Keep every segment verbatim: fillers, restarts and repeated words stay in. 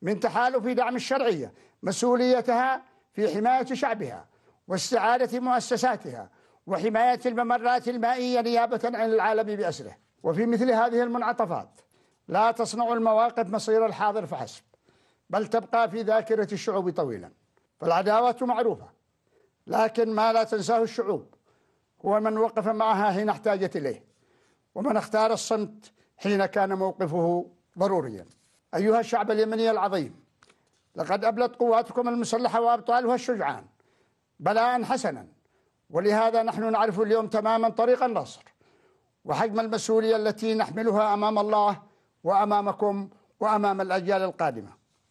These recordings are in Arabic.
من تحالف دعم الشرعية مسؤوليتها في حماية شعبها واستعادة مؤسساتها وحماية الممرات المائية نيابة عن العالم بأسره. وفي مثل هذه المنعطفات لا تصنع المواقف مصير الحاضر فحسب، بل تبقى في ذاكرة الشعوب طويلا. فالعداوة معروفة، لكن ما لا تنساه الشعوب هو من وقف معها حين احتاجت إليه، ومن اختار الصمت حين كان موقفه ضروريا. أيها الشعب اليمني العظيم، لقد أبلت قواتكم المسلحة وأبطالها الشجعان بلاء حسنا، ولهذا نحن نعرف اليوم تماما طريق النصر وحجم المسؤولية التي نحملها أمام الله وأمامكم وأمام الأجيال القادمة.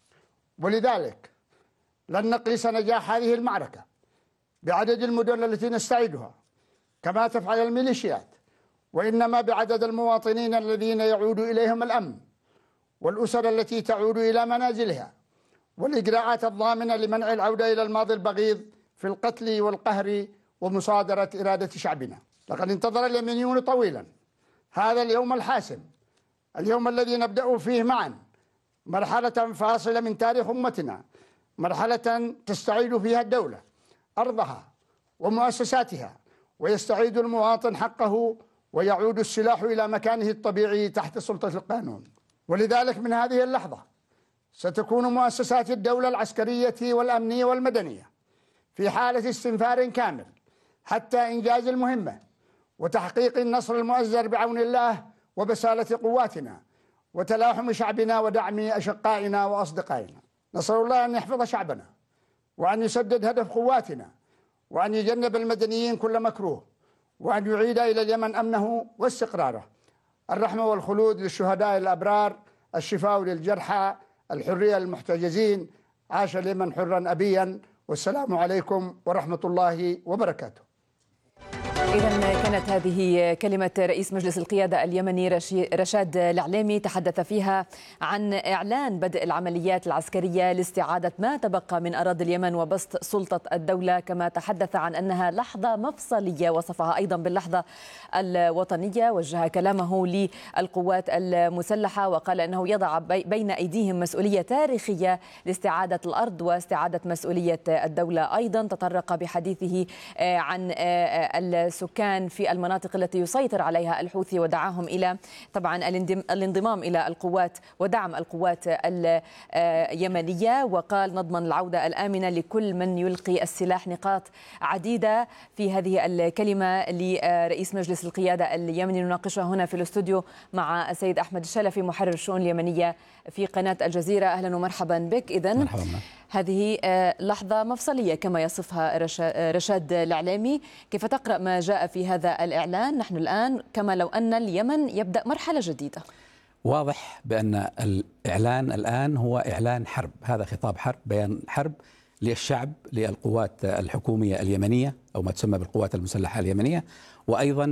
ولذلك لن نقيس نجاح هذه المعركة بعدد المدن التي نستعيدها كما تفعل الميليشيات، وإنما بعدد المواطنين الذين يعود إليهم الأمن، والأسر التي تعود إلى منازلها، والإجراءات الضامنة لمنع العودة إلى الماضي البغيض في القتل والقهر ومصادرة إرادة شعبنا. لقد انتظر اليمنيون طويلا هذا اليوم الحاسم، اليوم الذي نبدأ فيه معا مرحلة فاصلة من تاريخ أمتنا، مرحلة تستعيد فيها الدولة أرضها ومؤسساتها، ويستعيد المواطن حقه، ويعود السلاح إلى مكانه الطبيعي تحت سلطة القانون. ولذلك من هذه اللحظة ستكون مؤسسات الدولة العسكرية والأمنية والمدنية في حالة استنفار كامل حتى إنجاز المهمة وتحقيق النصر المؤزر بعون الله وبسالة قواتنا وتلاحم شعبنا ودعم أشقائنا وأصدقائنا. نسأل الله أن يحفظ شعبنا، وأن يسدد هدف قواتنا، وأن يجنب المدنيين كل مكروه، وأن يعيد إلى اليمن أمنه واستقراره. الرحمة والخلود للشهداء الأبرار، الشفاء للجرحى، الحرية للمحتجزين. عاش اليمن حرا أبيا، والسلام عليكم ورحمة الله وبركاته. إذا كانت هذه كلمة رئيس مجلس القيادة اليمني رشاد العليمي، تحدث فيها عن إعلان بدء العمليات العسكرية لاستعادة ما تبقى من أراضي اليمن وبسط سلطة الدولة، كما تحدث عن أنها لحظة مفصلية، وصفها أيضا باللحظة الوطنية. وجه كلامه للقوات المسلحة وقال أنه يضع بين أيديهم مسؤولية تاريخية لاستعادة الأرض واستعادة مسؤولية الدولة. أيضا تطرق بحديثه عن السكان في المناطق التي يسيطر عليها الحوثي ودعاهم إلى طبعا الانضمام إلى القوات ودعم القوات اليمنية، وقال نضمن العودة الآمنة لكل من يلقي السلاح. نقاط عديدة في هذه الكلمة لرئيس مجلس القيادة اليمني نناقشها هنا في الاستوديو مع السيد أحمد الشلفي محرر الشؤون اليمنية في قناة الجزيرة. أهلا ومرحبا بك. إذن هذه لحظة مفصلية كما يصفها رشاد العليمي، كيف تقرأ ما جاء في هذا الإعلان؟ نحن الآن كما لو أن اليمن يبدأ مرحلة جديدة. واضح بأن الإعلان الآن هو إعلان حرب، هذا خطاب حرب، بيان حرب للشعب، للقوات الحكومية اليمنية أو ما تسمى بالقوات المسلحة اليمنية، وأيضا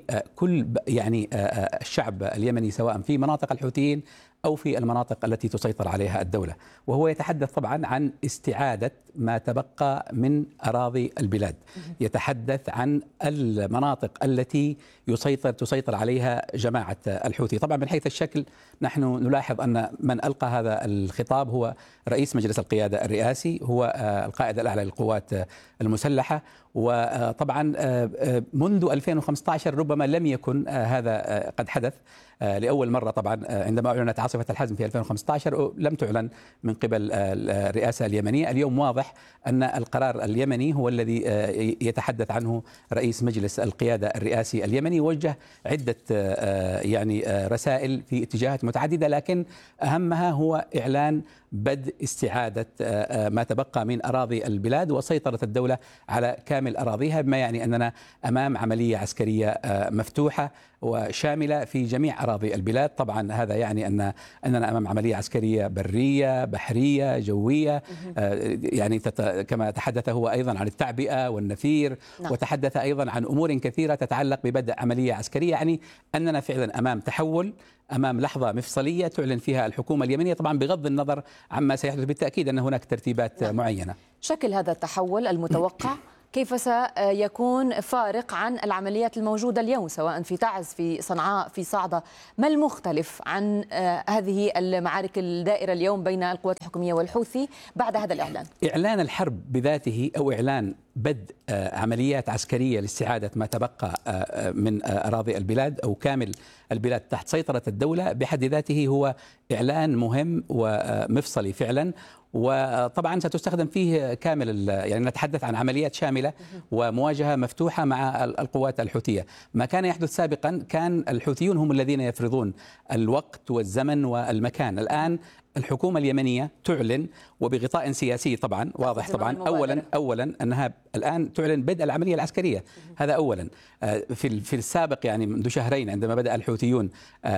لكل يعني الشعب اليمني سواء في مناطق الحوثيين أو في المناطق التي تسيطر عليها الدولة. وهو يتحدث طبعا عن استعادة ما تبقى من أراضي البلاد، يتحدث عن المناطق التي يسيطر تسيطر عليها جماعة الحوثي. طبعا من حيث الشكل نحن نلاحظ أن من ألقى هذا الخطاب هو رئيس مجلس القيادة الرئاسي، هو القائد الأعلى للقوات المسلحة. وطبعا منذ ألفين وخمسة عشر ربما لم يكن هذا قد حدث لأول مرة. طبعا عندما أعلنت عاصفة الحزم في ألفين وخمسة عشر لم تعلن من قبل الرئاسة اليمنية. اليوم واضح أن القرار اليمني هو الذي يتحدث عنه رئيس مجلس القيادة الرئاسي اليمني. وجه عدة يعني رسائل في اتجاهات متعددة، لكن أهمها هو إعلان بدء استعادة ما تبقى من أراضي البلاد وسيطرة الدولة على كامل أراضيها، بما يعني أننا أمام عملية عسكرية مفتوحة وشاملة في جميع أراضي البلاد. طبعا هذا يعني أن أننا أمام عملية عسكرية برية بحرية جوية، يعني كما تحدث هو أيضا عن التعبئة والنفير، نعم. وتحدث أيضا عن أمور كثيرة تتعلق ببدء عملية عسكرية، يعني أننا فعلا أمام تحول، أمام لحظة مفصلية تعلن فيها الحكومة اليمنية، طبعا بغض النظر عما سيحدث. بالتأكيد أن هناك ترتيبات نعم. معينة. شكل هذا التحول المتوقع كيف سيكون فارق عن العمليات الموجودة اليوم سواء في تعز، في صنعاء، في صعدة؟ ما المختلف عن هذه المعارك الدائرة اليوم بين القوات الحكومية والحوثي بعد هذا الإعلان؟ إعلان الحرب بذاته أو إعلان بدء عمليات عسكرية لاستعادة ما تبقى من أراضي البلاد أو كامل البلاد تحت سيطرة الدولة بحد ذاته هو إعلان مهم ومفصلي فعلا، وطبعا ستستخدم فيه كامل، يعني نتحدث عن عمليات شاملة ومواجهة مفتوحة مع القوات الحوثية. ما كان يحدث سابقا كان الحوثيون هم الذين يفرضون الوقت والزمن والمكان. الآن الحكومة اليمنية تعلن وبغطاء سياسي طبعا واضح طبعا اولا اولا انها الان تعلن بدء العمليه العسكريه، هذا اولا. في في السابق يعني منذ شهرين عندما بدا الحوثيون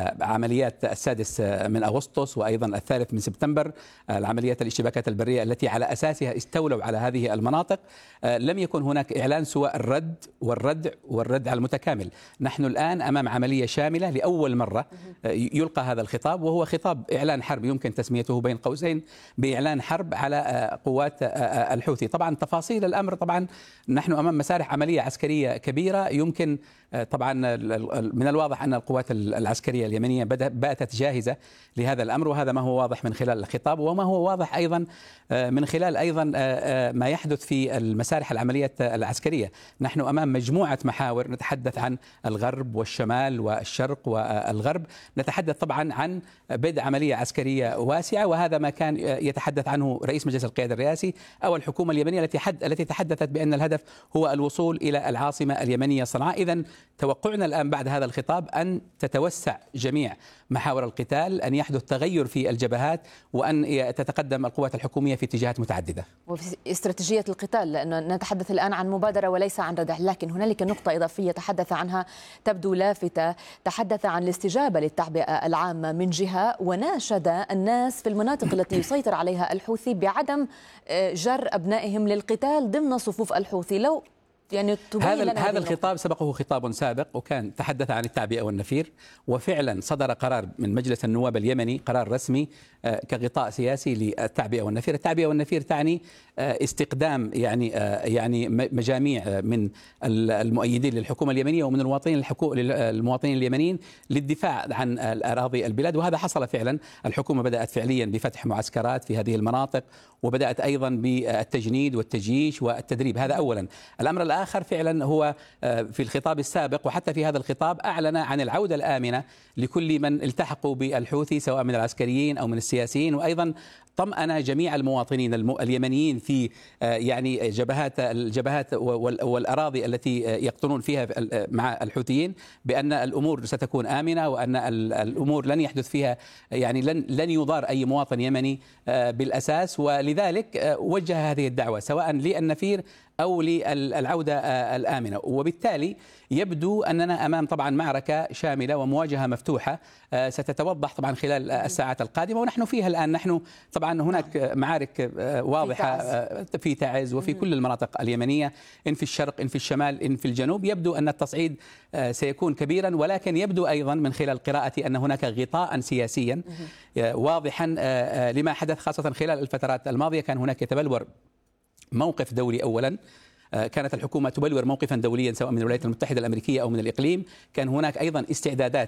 عمليات السادس من اغسطس وايضا الثالث من سبتمبر، العمليات الاشتباكات البريه التي على اساسها استولوا على هذه المناطق، لم يكن هناك اعلان سوى الرد والردع والردع المتكامل. نحن الان امام عمليه شامله لاول مره يلقى هذا الخطاب، وهو خطاب اعلان حرب يمكن تسميته بين قوسين باعلان حرب على قوات الحوثي. طبعا تفاصيل الامر، طبعا نحن امام مسارح عمليه عسكريه كبيره. يمكن طبعا من الواضح ان القوات العسكريه اليمنيه باتت جاهزه لهذا الامر، وهذا ما هو واضح من خلال الخطاب، وما هو واضح ايضا من خلال ايضا ما يحدث في المسارح العمليات العسكريه. نحن امام مجموعه محاور، نتحدث عن الغرب والشمال والشرق والغرب، نتحدث طبعا عن بدء عمليه عسكريه واسعه، وهذا ما كان يتحدث عنه رئيس مجلس القيادة الرئاسي أو الحكومة اليمنية التي حد التي تحدثت بأن الهدف هو الوصول إلى العاصمة اليمنية صنعاء. إذن توقعنا الآن بعد هذا الخطاب أن تتوسع جميع محاور القتال، أن يحدث تغير في الجبهات، وأن تتقدم القوات الحكومية في اتجاهات متعددة. وفي استراتيجية القتال، لأنه نتحدث الآن عن مبادرة وليس عن ردع، لكن هنالك نقطة إضافية تحدث عنها تبدو لافتة، تحدث عن الاستجابة للتعبئة العامة من جهة، وناشد الناس في المناطق التي يسيطر عليها الحوثي بعدم جر أبنائهم للقتال ضمن صفوف الحوثي. لو يعني هذا هذا الخطاب سبقه خطاب سابق، وكان تحدث عن التعبئة والنفير، وفعلا صدر قرار من مجلس النواب اليمني، قرار رسمي كغطاء سياسي للتعبئة والنفير. التعبئة والنفير تعني استقدام يعني يعني مجاميع من المؤيدين للحكومة اليمنية ومن المواطنين المواطنين اليمنيين للدفاع عن الأراضي البلاد، وهذا حصل فعلا. الحكومة بدأت فعليا بفتح معسكرات في هذه المناطق، وبدأت أيضا بالتجنيد والتجيش والتدريب، هذا أولا. الأمر الآخر فعلا هو في الخطاب السابق وحتى في هذا الخطاب أعلن عن العودة الآمنة لكل من التحقوا بالحوثي سواء من العسكريين أو من السياسيين، وأيضا طمأن جميع المواطنين اليمنيين في يعني جبهات الجبهات والأراضي التي يقطنون فيها مع الحوثيين بأن الأمور ستكون آمنة، وأن الأمور لن يحدث فيها يعني لن لن يضار أي مواطن يمني بالأساس. ولذلك وجه هذه الدعوة سواء للنفير أو للعودة الآمنة، وبالتالي يبدو أننا أمام طبعا معركة شاملة ومواجهة مفتوحة ستتوضح طبعا خلال الساعات القادمة، ونحن فيها الآن. نحن طبعا هناك معارك واضحة في تعز وفي كل المناطق اليمنية، إن في الشرق إن في الشمال إن في الجنوب. يبدو أن التصعيد سيكون كبيرا، ولكن يبدو أيضا من خلال قراءتي أن هناك غطاء سياسيا واضحا لما حدث، خاصة خلال الفترات الماضية. كان هناك يتبلور موقف دولي أولا، كانت الحكومة تبلور موقفا دوليا سواء من الولايات المتحدة الأمريكية أو من الإقليم. كان هناك أيضا استعدادات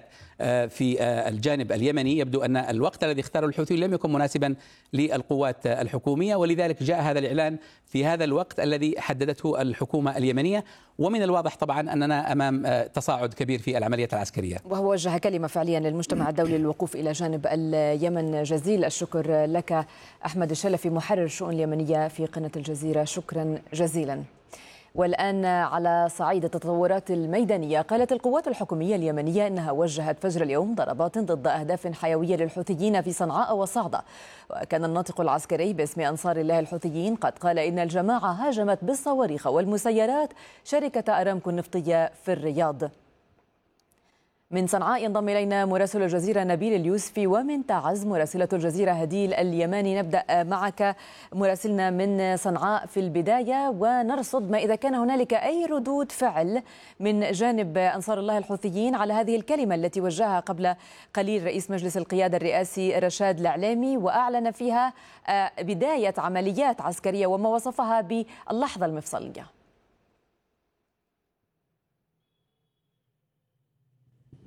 في الجانب اليمني. يبدو أن الوقت الذي اختاره الحوثي لم يكن مناسبا للقوات الحكومية، ولذلك جاء هذا الإعلان في هذا الوقت الذي حددته الحكومة اليمنية. ومن الواضح طبعا أننا أمام تصاعد كبير في العمليات العسكرية. وهو وجه كلمة فعليا للمجتمع الدولي للوقوف إلى جانب اليمن. جزيل الشكر لك أحمد الشلفي، محرر الشؤون اليمنية في قناة الجزيرة، شكرا جزيلا. والآن على صعيد التطورات الميدانية، قالت القوات الحكومية اليمنية أنها وجهت فجر اليوم ضربات ضد أهداف حيوية للحوثيين في صنعاء وصعدة. وكان الناطق العسكري باسم أنصار الله الحوثيين قد قال إن الجماعة هاجمت بالصواريخ والمسيرات شركة أرامكو النفطية في الرياض. من صنعاء ينضم إلينا مراسل الجزيرة نبيل اليوسفي، ومن تعز مراسلة الجزيرة هديل اليماني. نبدأ معك مراسلنا من صنعاء في البداية، ونرصد ما إذا كان هنالك أي ردود فعل من جانب أنصار الله الحوثيين على هذه الكلمة التي وجهها قبل قليل رئيس مجلس القيادة الرئاسي رشاد العليمي، وأعلن فيها بداية عمليات عسكرية وما وصفها باللحظة المفصلية.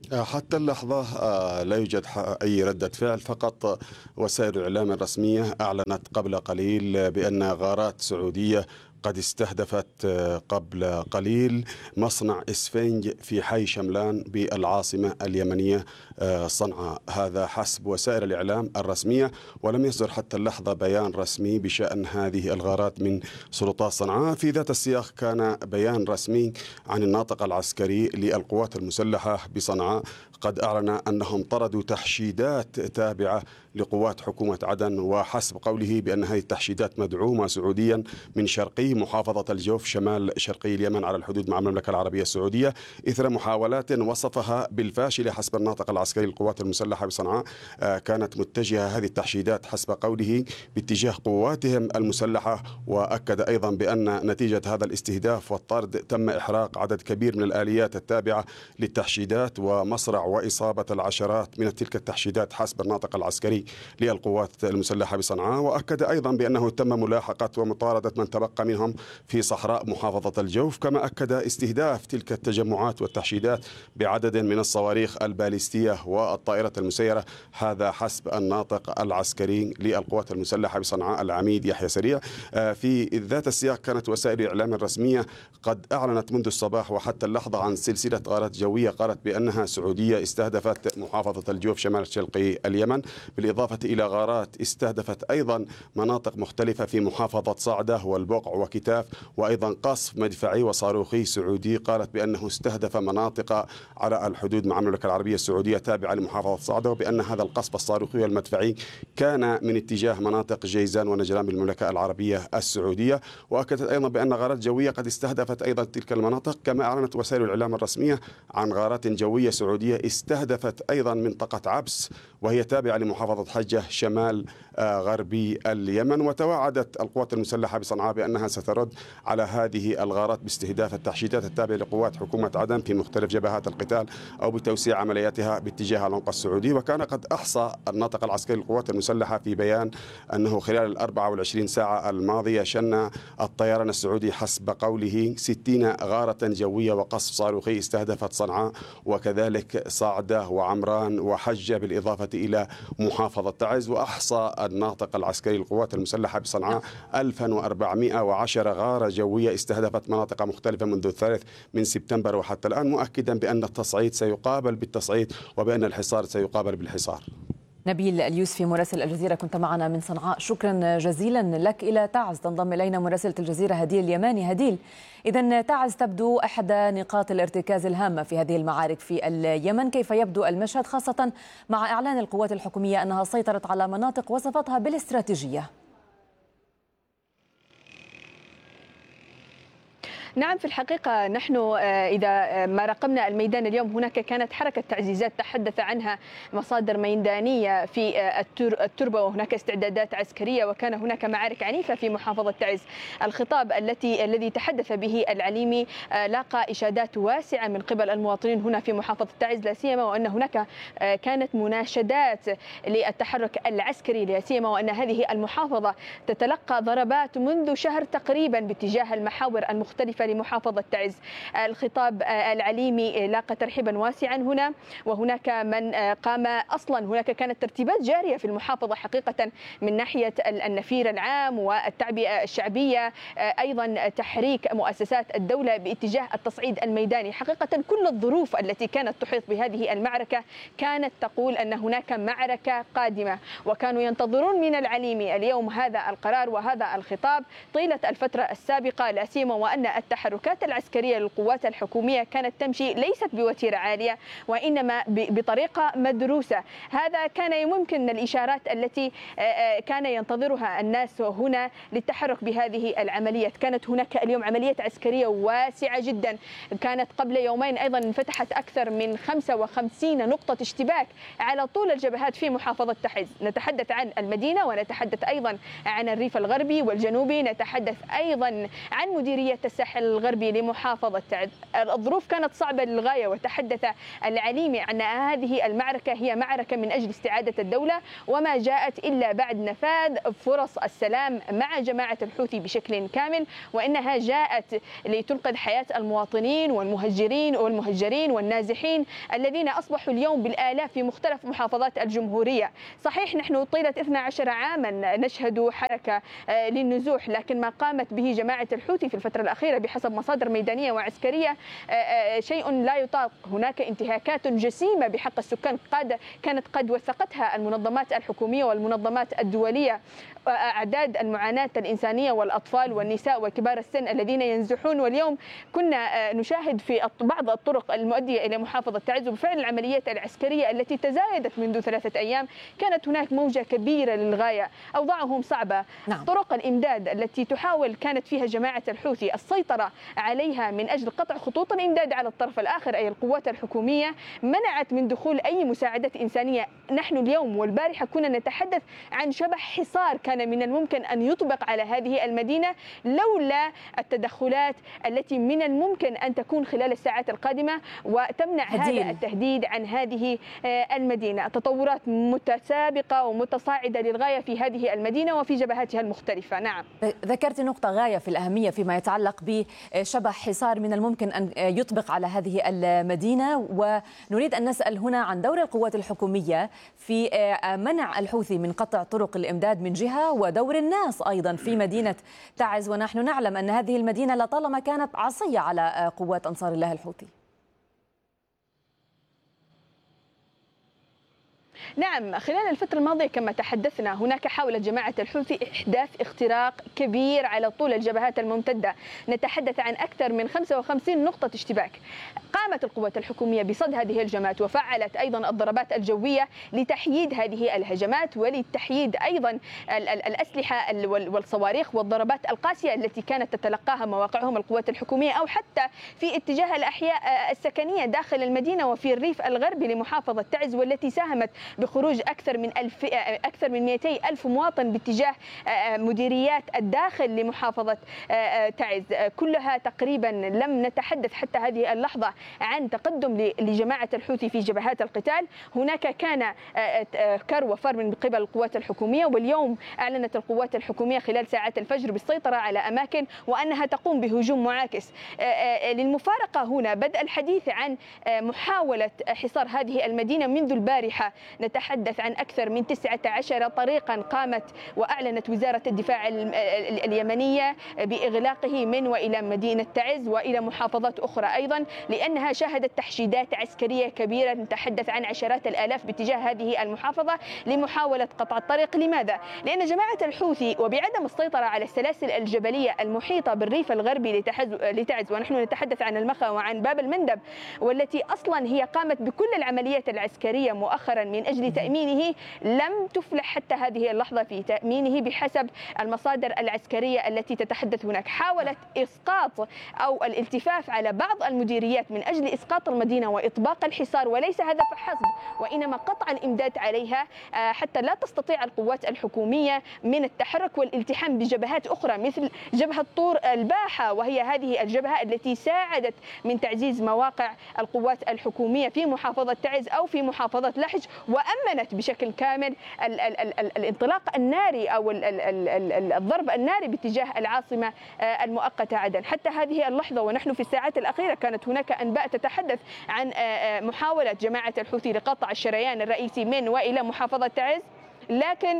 حتى اللحظة لا يوجد أي ردة فعل، فقط وسائل الإعلام الرسمية أعلنت قبل قليل بأن غارات سعودية قد استهدفت قبل قليل مصنع إسفنج في حي شملان بالعاصمة اليمنية صنعاء. هذا حسب وسائل الإعلام الرسمية، ولم يصدر حتى اللحظة بيان رسمي بشأن هذه الغارات من سلطات صنعاء. في ذات السياق كان بيان رسمي عن الناطق العسكري للقوات المسلحة بصنعاء قد أعلن أنهم طردوا تحشيدات تابعة لقوات حكومة عدن، وحسب قوله بأن هذه التحشيدات مدعومة سعوديا من شرقي محافظة الجوف شمال شرقي اليمن على الحدود مع المملكة العربية السعودية، إثر محاولات وصفها بالفاشلة حسب الناطق العسكري للقوات المسلحة بصنعاء. كانت متجهة هذه التحشيدات حسب قوله باتجاه قواتهم المسلحة، وأكد أيضا بأن نتيجة هذا الاستهداف والطرد تم إحراق عدد كبير من الآليات التابعة للتحشيدات ومصرع وإصابة العشرات من تلك التحشيدات حسب الناطق العسكري للقوات المسلحة بصنعاء. وأكد أيضا بأنه تم ملاحقة ومطاردة من تبقى منهم في صحراء محافظة الجوف، كما أكد استهداف تلك التجمعات والتحشيدات بعدد من الصواريخ الباليستية والطائرة المسيرة. هذا حسب الناطق العسكري للقوات المسلحة بصنعاء العميد يحيى سريع. في ذات السياق كانت وسائل الإعلام الرسمية قد أعلنت منذ الصباح وحتى اللحظة عن سلسلة غارات جوية قالت بأنها سعودية استهدفت محافظة الجوف شمال شرقي اليمن، بالإضافة إلى غارات استهدفت أيضا مناطق مختلفة في محافظة صعدة والبقع وكتاف، وأيضا قصف مدفعي وصاروخي سعودي قالت بأنه استهدف مناطق على الحدود مع المملكة العربية السعودية تابعة لمحافظة صعدة، وبأن هذا القصف الصاروخي والمدفعي كان من اتجاه مناطق جيزان ونجران بالمملكة العربية السعودية. وأكدت أيضا بأن غارات جوية قد استهدفت أيضا تلك المناطق، كما أعلنت وسائل الإعلام الرسمية عن غارات جوية سعودية استهدفت أيضا منطقة عبس وهي تابعة لمحافظة حجة شمال غربي اليمن. وتوعدت القوات المسلحة بصنعاء بأنها سترد على هذه الغارات باستهداف التحشيدات التابعة لقوات حكومة عدن في مختلف جبهات القتال أو بتوسيع عملياتها باتجاه العمق السعودي. وكان قد أحصى الناطق العسكري للقوات المسلحة في بيان أنه خلال الأربعة والعشرين ساعة الماضية شن الطيران السعودي حسب قوله ستين غارة جوية وقصف صاروخي استهدفت صنعاء وكذلك صعدة وعمران وحجة بالإضافة إلى محافظة تعز. وأحصى الناطق العسكري للقوات المسلحة بصنعاء ألف وأربعمائة وعشرة غارة جوية استهدفت مناطق مختلفة منذ الثالث من سبتمبر وحتى الآن، مؤكدا بأن التصعيد سيقابل بالتصعيد وبأن الحصار سيقابل بالحصار. نبيل اليوسفي مراسل الجزيرة كنت معنا من صنعاء، شكرا جزيلا لك. إلى تعز تنضم إلينا مراسلة الجزيرة هديل اليماني. هديل، إذن تعز تبدو أحد نقاط الارتكاز الهامة في هذه المعارك في اليمن، كيف يبدو المشهد خاصة مع إعلان القوات الحكومية أنها سيطرت على مناطق وصفتها بالاستراتيجية؟ نعم، في الحقيقة نحن إذا ما راقبنا الميدان اليوم هناك كانت حركة تعزيزات تحدث عنها مصادر ميدانية في التربة، وهناك استعدادات عسكرية، وكان هناك معارك عنيفة في محافظة تعز. الخطاب التي الذي تحدث به العليمي لاقى إشادات واسعة من قبل المواطنين هنا في محافظة تعز، لا سيما وأن هناك كانت مناشدات للتحرك العسكري، لا سيما وأن هذه المحافظة تتلقى ضربات منذ شهر تقريبا باتجاه المحاور المختلفة لمحافظة تعز. الخطاب العليمي لاقى ترحيبا واسعا هنا، وهناك من قام أصلا هناك كانت ترتيبات جارية في المحافظة حقيقة من ناحية النفير العام والتعبئة الشعبية، أيضا تحريك مؤسسات الدولة باتجاه التصعيد الميداني. حقيقة كل الظروف التي كانت تحيط بهذه المعركة كانت تقول أن هناك معركة قادمة، وكانوا ينتظرون من العليمي اليوم هذا القرار وهذا الخطاب طيلة الفترة السابقة، لا سيما وأن التحركات العسكرية للقوات الحكومية كانت تمشي ليست بوتيرة عالية وإنما بطريقة مدروسة. هذا كان ممكن الإشارات التي كان ينتظرها الناس هنا للتحرك بهذه العمليات. كانت هناك اليوم عملية عسكرية واسعة جدا، كانت قبل يومين أيضا انفتحت أكثر من خمسة وخمسين نقطة اشتباك على طول الجبهات في محافظة تعز. نتحدث عن المدينة ونتحدث أيضا عن الريف الغربي والجنوبي، نتحدث أيضا عن مديرية الساحل الغربي لمحافظة تعز. الظروف كانت صعبة للغاية، وتحدث العليمي عن هذه المعركة هي معركة من أجل استعادة الدولة، وما جاءت إلا بعد نفاذ فرص السلام مع جماعة الحوثي بشكل كامل، وإنها جاءت لتنقذ حياة المواطنين والمهجرين والمهجرين والنازحين الذين أصبحوا اليوم بالآلاف في مختلف محافظات الجمهورية. صحيح نحن طيلة اثنا عشر عاما نشهد حركة للنزوح، لكن ما قامت به جماعة الحوثي في الفترة الأخيرة بحسب مصادر ميدانية وعسكرية شيء لا يطاق. هناك انتهاكات جسيمة بحق السكان قد كانت قد وثقتها المنظمات الحكومية والمنظمات الدولية. أعداد المعاناة الإنسانية والأطفال والنساء وكبار السن الذين ينزحون، واليوم كنا نشاهد في بعض الطرق المؤدية إلى محافظة تعز وبفعل العمليات العسكرية التي تزايدت منذ ثلاثة أيام كانت هناك موجة كبيرة للغاية، أوضاعهم صعبة. نعم. طرق الإمداد التي تحاول كانت فيها جماعة الحوثي السيطرة عليها من أجل قطع خطوط الإمداد على الطرف الآخر أي القوات الحكومية، منعت من دخول أي مساعدات إنسانية. نحن اليوم والبارحة كنا نتحدث عن شبح حصار كان من الممكن أن يطبق على هذه المدينة لولا التدخلات التي من الممكن أن تكون خلال الساعات القادمة وتمنع هديل. هذا التهديد عن هذه المدينة. تطورات متسابقة ومتصاعدة للغاية في هذه المدينة وفي جبهاتها المختلفة. نعم، ذكرت نقطة غاية في الأهمية فيما يتعلق بشبح حصار من الممكن أن يطبق على هذه المدينة، ونريد أن نسأل هنا عن دور القوات الحكومية في منع الحوثي من قطع طرق الإمداد من جهة، ودور الناس أيضا في مدينة تعز، ونحن نعلم أن هذه المدينة لطالما كانت عصية على قوات أنصار الله الحوثي. نعم، خلال الفترة الماضية كما تحدثنا هناك حاولت جماعة الحوثي إحداث اختراق كبير على طول الجبهات الممتدة. نتحدث عن أكثر من خمسة وخمسين نقطة اشتباك. قامت القوات الحكومية بصد هذه الهجمات وفعلت أيضا الضربات الجوية لتحييد هذه الهجمات ولتحييد أيضا الأسلحة والصواريخ والضربات القاسية التي كانت تتلقاها مواقعهم القوات الحكومية أو حتى في اتجاه الأحياء السكنية داخل المدينة وفي الريف الغربي لمحافظة تعز، والتي ساهمت بخروج أكثر من ألف أكثر من مئتي ألف مواطن باتجاه مديريات الداخل لمحافظة تعز. كلها تقريبا لم نتحدث حتى هذه اللحظة عن تقدم لجماعة الحوثي في جبهات القتال. هناك كان كر وفر من قبل القوات الحكومية، واليوم أعلنت القوات الحكومية خلال ساعات الفجر بالسيطرة على أماكن وأنها تقوم بهجوم معاكس. للمفارقة هنا بدأ الحديث عن محاولة حصار هذه المدينة منذ البارحة. نتحدث عن أكثر من تسعة عشر طريقا قامت وأعلنت وزارة الدفاع اليمنية بإغلاقه من وإلى مدينة تعز وإلى محافظات أخرى أيضا، لأنها شهدت تحشيدات عسكرية كبيرة. نتحدث عن عشرات الآلاف باتجاه هذه المحافظة لمحاولة قطع الطريق. لماذا؟ لأن جماعة الحوثي وبعدم السيطرة على السلاسل الجبلية المحيطة بالريف الغربي لتعز، ونحن نتحدث عن المخا وعن باب المندب، والتي أصلا هي قامت بكل العمليات العسكرية مؤخرا من أجل تأمينه، لم تفلح حتى هذه اللحظة في تأمينه بحسب المصادر العسكرية التي تتحدث هناك. حاولت إسقاط أو الالتفاف على بعض المديريات من أجل إسقاط المدينة وإطباق الحصار، وليس هذا فحسب وإنما قطع الإمداد عليها حتى لا تستطيع القوات الحكومية من التحرك والالتحام بجبهات أخرى مثل جبهة طور الباحة، وهي هذه الجبهة التي ساعدت من تعزيز مواقع القوات الحكومية في محافظة تعز أو في محافظة لحج، وأمنت بشكل كامل ال ال ال ال الانطلاق الناري أو ال ال ال ال الضرب الناري باتجاه العاصمة المؤقتة عدن. حتى هذه اللحظة ونحن في الساعات الأخيرة كانت هناك أنباء تتحدث عن محاولة جماعة الحوثي لقطع الشريان الرئيسي من وإلى محافظة تعز، لكن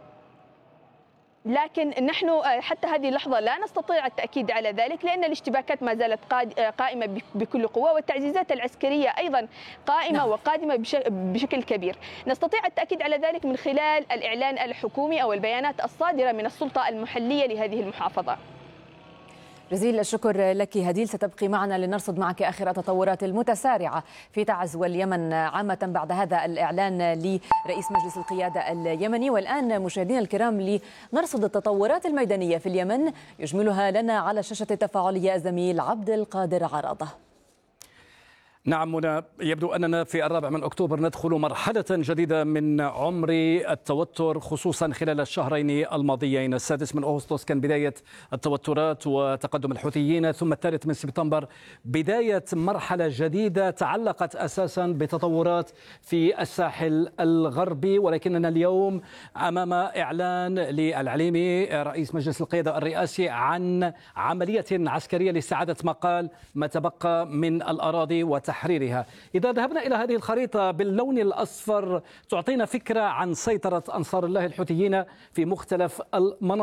لكن نحن حتى هذه اللحظة لا نستطيع التأكيد على ذلك، لأن الاشتباكات ما زالت قائمة بكل قوة، والتعزيزات العسكرية أيضا قائمة نعم. وقادمة بشكل كبير. نستطيع التأكيد على ذلك من خلال الإعلان الحكومي أو البيانات الصادرة من السلطة المحلية لهذه المحافظة. جزيل الشكر لك هديل، ستبقي معنا لنرصد معك آخر التطورات المتسارعة في تعز واليمن عامة بعد هذا الإعلان لرئيس مجلس القيادة اليمني. والآن مشاهدينا الكرام لنرصد التطورات الميدانية في اليمن يجملها لنا على شاشة التفاعلية الزميل عبد القادر عراضة. نعم منى، يبدو أننا في الرابع من أكتوبر ندخل مرحلة جديدة من عمر التوتر، خصوصا خلال الشهرين الماضيين. السادس من أغسطس كان بداية التوترات وتقدم الحوثيين، ثم الثالث من سبتمبر بداية مرحلة جديدة تعلقت أساسا بتطورات في الساحل الغربي. ولكننا اليوم أمام إعلان للعليمي رئيس مجلس القيادة الرئاسي عن عملية عسكرية لاستعادة ما قال ما تبقى من الأراضي وتحريرها. إذا ذهبنا إلى هذه الخريطة باللون الأصفر تعطينا فكرة عن سيطرة أنصار الله الحوثيين في مختلف المناطق.